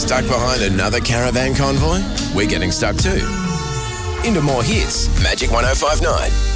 Stuck behind another caravan convoy? We're getting stuck too. Into more hits, Magic 105.9.